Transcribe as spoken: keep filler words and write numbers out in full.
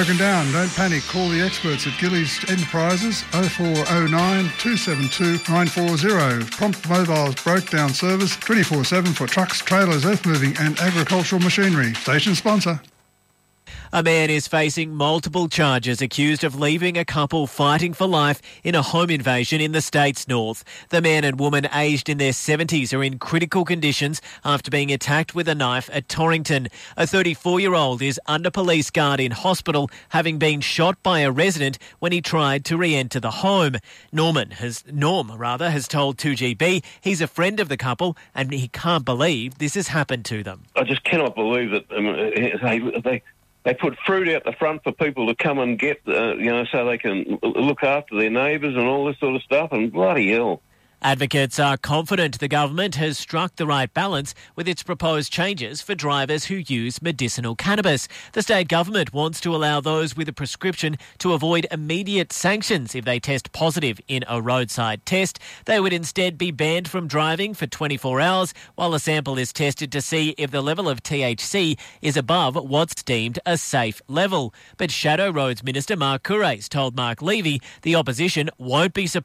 broken down. Don't panic. Call the experts at Gillies Enterprises oh four oh nine, two seven two, nine four zero. Prompt Mobile's broke down service twenty-four seven for trucks, trailers, earth moving and agricultural machinery. Station sponsor. A man is facing multiple charges accused of leaving a couple fighting for life in a home invasion in the state's north. The man and woman aged in their seventies are in critical conditions after being attacked with a knife at Torrington. A thirty-four-year-old is under police guard in hospital, having been shot by a resident when he tried to re-enter the home. Norman has, Norm rather, has told two G B he's a friend of the couple and he can't believe this has happened to them. I just cannot believe that um, they... they They put fruit out the front for people to come and get, uh, you know, so they can look after their neighbours and all this sort of stuff, and bloody hell. Advocates are confident the government has struck the right balance with its proposed changes for drivers who use medicinal cannabis. The state government wants to allow those with a prescription to avoid immediate sanctions if they test positive in a roadside test. They would instead be banned from driving for twenty-four hours while a sample is tested to see if the level of T H C is above what's deemed a safe level. But Shadow Roads Minister Mark Courace told Mark Levy the opposition won't be supporting